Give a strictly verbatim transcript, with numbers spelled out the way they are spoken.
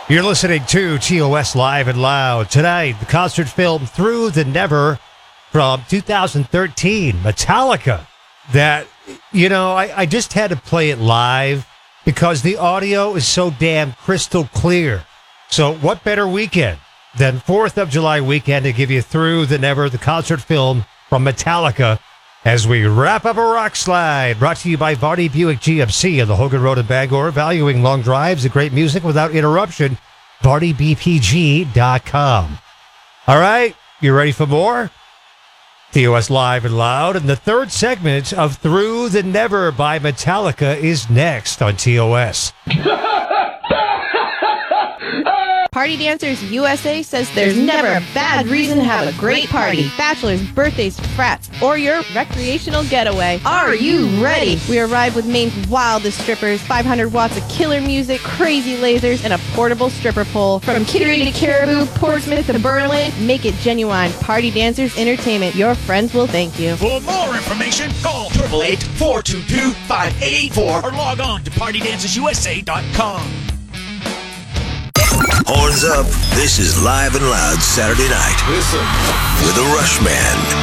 You're listening to T O S Live and Loud. Tonight, the concert film Through the Never from two thousand thirteen, Metallica. That, you know, I, I just had to play it live because the audio is so damn crystal clear. So what better weekend than fourth of July weekend to give you Through the Never, the concert film from Metallica, as we wrap up a rock slide, brought to you by Vardy Buick G M C on the Hogan Road in Bangor, valuing long drives and great music without interruption. Vardy B P G dot com. All right, you ready for more? T O S Live and Loud, and the third segment of Through the Never by Metallica is next on T O S. Party Dancers U S A says there's never a bad reason to have a great party. Bachelors, birthdays, frats, or your recreational getaway. Are you ready? We arrive with Maine's wildest strippers, five hundred watts of killer music, crazy lasers, and a portable stripper pole. From Kittery to Caribou, Portsmouth to Berlin, make it genuine. Party Dancers Entertainment. Your friends will thank you. For more information, call eight eight eight, four two two, five eight eight four or log on to party dancers u s a dot com. Horns up. This is Live and Loud Saturday night. Listen. With a Rush Man.